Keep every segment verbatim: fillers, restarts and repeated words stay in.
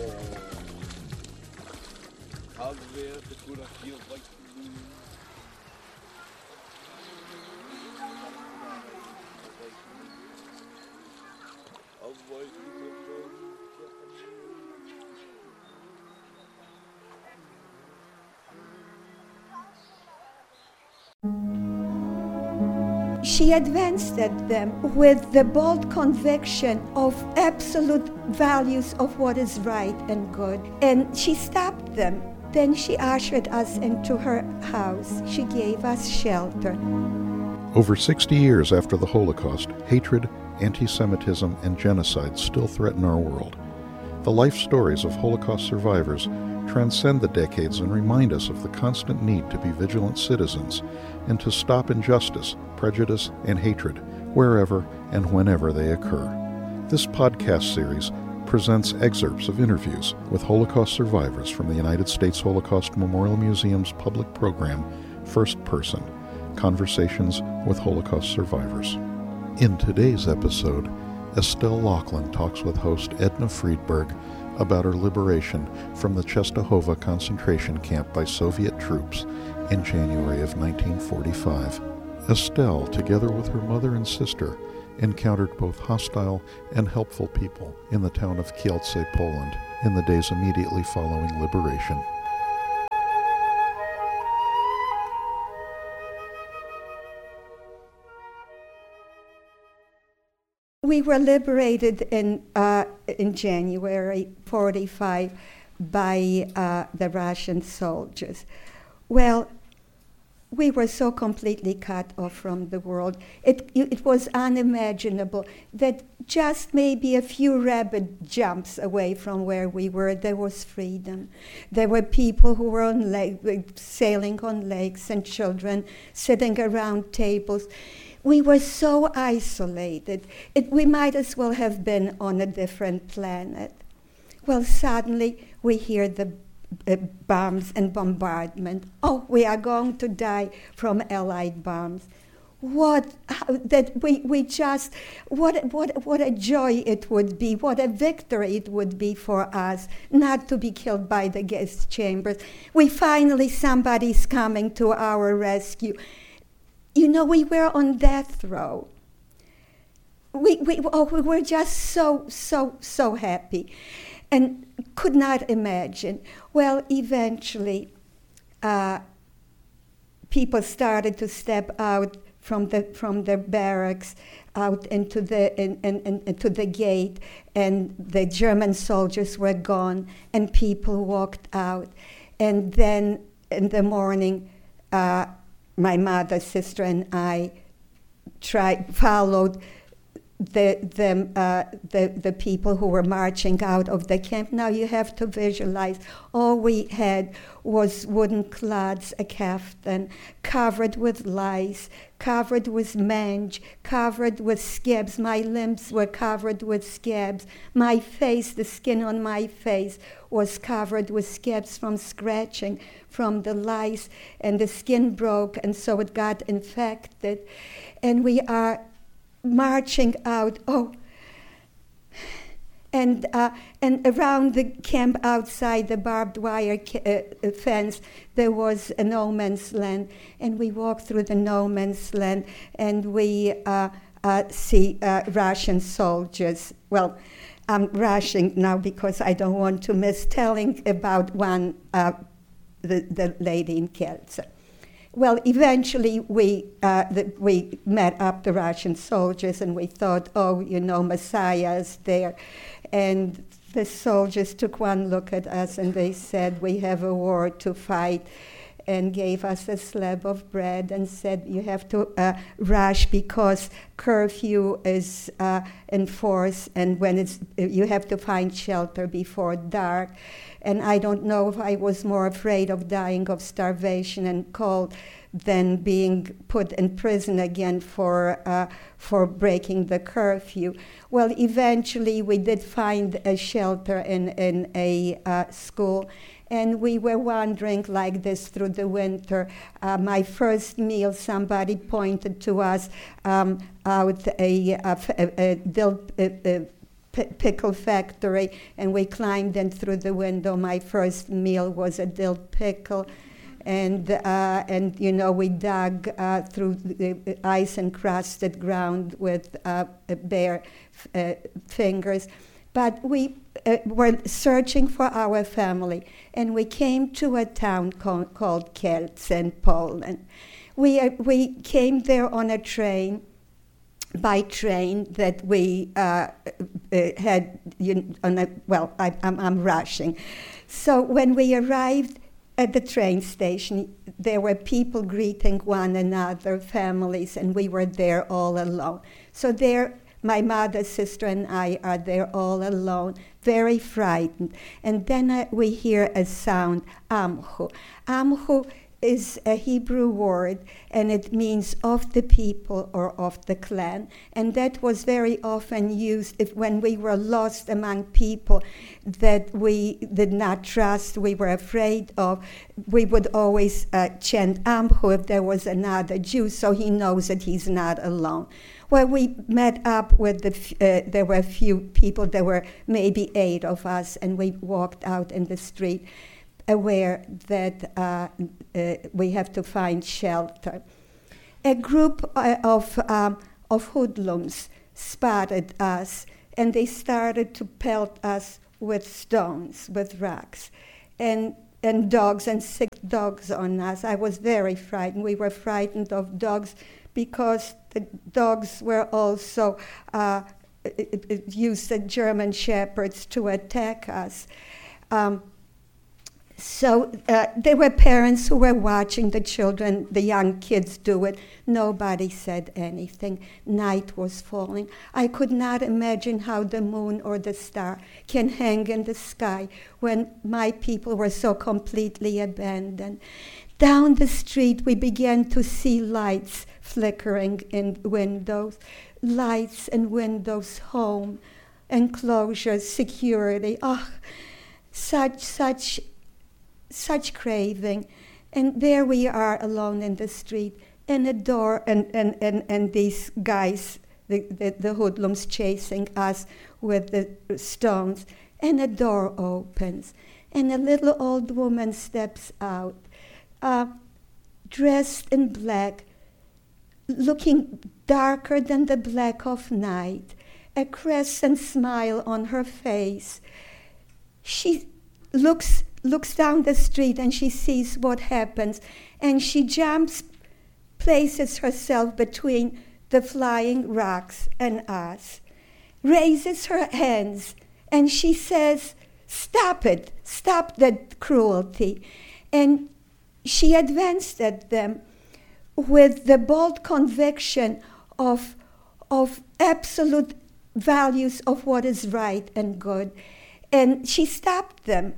Aberta por aquilo vai tudo. She advanced at them with the bold conviction of absolute values of what is right and good. And she stopped them. Then she ushered us into her house. She gave us shelter. Over sixty years after the Holocaust, hatred, anti-Semitism, and genocide still threaten our world. The life stories of Holocaust survivors transcend the decades and remind us of the constant need to be vigilant citizens and to stop injustice, prejudice, and hatred wherever and whenever they occur. This podcast series presents excerpts of interviews with Holocaust survivors from the United States Holocaust Memorial Museum's public program, First Person, Conversations with Holocaust Survivors. In today's episode, Estelle Laughlin talks with host Edna Friedberg about her liberation from the Czestochowa concentration camp by Soviet troops in January of nineteen forty-five. Estelle, together with her mother and sister, encountered both hostile and helpful people in the town of Kielce, Poland, in the days immediately following liberation. We were liberated in uh, in January forty-five by uh, the Russian soldiers. Well, we were so completely cut off from the world. It, it was unimaginable that just maybe a few rapid jumps away from where we were, there was freedom. There were people who were on lake, sailing on lakes and children sitting around tables. We were so isolated. It, we might as well have been on a different planet. Well, suddenly we hear the uh, bombs and bombardment. Oh, we are going to die from Allied bombs. What how, that we we just what what what a joy it would be, what a victory it would be for us not to be killed by the gas chambers. We finally somebody's coming to our rescue. You know, we were on death row. We we oh, we were just so so so happy, and could not imagine. Well, eventually, uh, people started to step out from the from the barracks out into the in, in, in, into the gate, and the German soldiers were gone, and people walked out, and then in the morning. Uh, My mother, sister, and I tried followed the the, uh, the the people who were marching out of the camp. Now you have to visualize. All we had was wooden clods, a kaftan, covered with lice, covered with mange, covered with scabs. My limbs were covered with scabs. My face, the skin on my face, was covered with scabs from scratching from the lice, and the skin broke, and so it got infected. And we are marching out, oh, and uh, and around the camp outside the barbed wire ca- uh, fence, there was a no man's land, and we walked through the no man's land, and we uh, uh, see uh, Russian soldiers. Well, I'm rushing now because I don't want to miss telling about one, uh, the, the lady in Kielce. Well, eventually we uh, the, we met up the Russian soldiers, and we thought, oh, you know, Messiah is there. And the soldiers took one look at us, and they said, we have a war to fight, and gave us a slab of bread and said, you have to uh, rush because curfew is uh, in force, and when it's you have to find shelter before dark. And I don't know if I was more afraid of dying of starvation and cold than being put in prison again for uh, for breaking the curfew. Well, eventually we did find a shelter in, in a uh, school, and we were wandering like this through the winter. Uh, my first meal, somebody pointed to us um, out a, a, a, a, a p- pickle factory, and we climbed in through the window. My first meal was a dill pickle. And, uh, and you know, we dug uh, through the ice-encrusted ground with uh, bare uh, fingers. But we uh, were searching for our family, and we came to a town co- called Kielce in Poland. We, uh, we came there on a train, by train that we uh, uh, had, you know, on a, well, I, I'm, I'm rushing. So when we arrived at the train station, there were people greeting one another, families, and we were there all alone. So there, my mother, sister, and I are there all alone, very frightened. And then uh, we hear a sound, Amchu. Amchu is a Hebrew word, and it means of the people or of the clan. And that was very often used if when we were lost among people that we did not trust, we were afraid of. We would always uh, chant Amchu if there was another Jew, so he knows that he's not alone. Well, we met up with the, f- uh, there were a few people, there were maybe eight of us, and we walked out in the street, aware that uh, uh, we have to find shelter. A group uh, of, um, of hoodlums spotted us, and they started to pelt us with stones, with rocks, and, and dogs, and sick dogs on us. I was very frightened. We were frightened of dogs because the dogs were also uh, it, it used the German shepherds to attack us. Um, So uh, there were parents who were watching the children, the young kids do it. Nobody said anything. Night was falling. I could not imagine how the moon or the star can hang in the sky when my people were so completely abandoned. Down the street, we began to see lights flickering in windows, lights and windows, home, enclosures, security. Oh, such, such... such craving. And there we are alone in the street, and a door, and, and, and, and these guys, the, the, the hoodlums chasing us with the stones, and a door opens, and a little old woman steps out, uh, dressed in black, looking darker than the black of night, a crescent smile on her face. She looks looks down the street, and she sees what happens, and she jumps, places herself between the flying rocks and us, raises her hands, and she says, "Stop it, stop that cruelty." And she advanced at them with the bold conviction of, of absolute values of what is right and good. And she stopped them.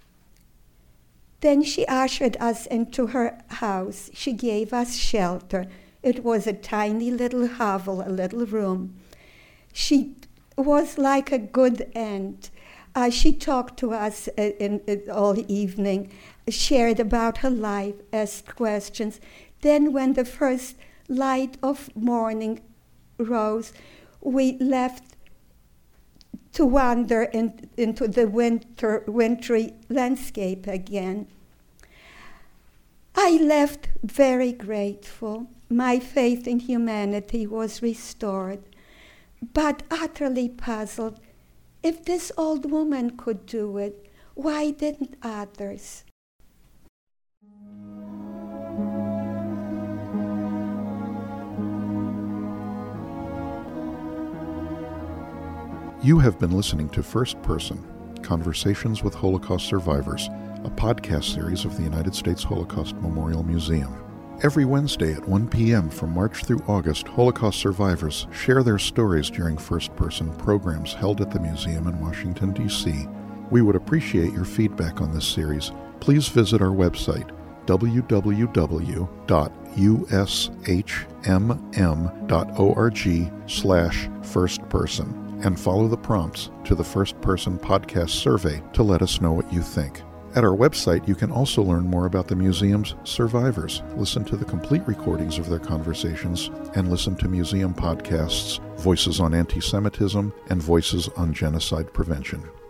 Then she ushered us into her house. She gave us shelter. It was a tiny little hovel, a little room. She was like a good aunt. Uh, she talked to us uh, in, in, all evening, shared about her life, asked questions. Then when the first light of morning rose, we left to wander in, into the winter, wintry landscape again. I left very grateful. My faith in humanity was restored, but utterly puzzled. If this old woman could do it, why didn't others? You have been listening to First Person, Conversations with Holocaust Survivors, a podcast series of the United States Holocaust Memorial Museum. Every Wednesday at one p.m. from March through August, Holocaust survivors share their stories during First Person programs held at the museum in Washington, D C We would appreciate your feedback on this series. Please visit our website, w w w dot u s h m m dot org slash first person, and follow the prompts to the First Person podcast survey to let us know what you think. At our website, you can also learn more about the museum's survivors, listen to the complete recordings of their conversations, and listen to museum podcasts, Voices on Anti-Semitism and Voices on Genocide Prevention.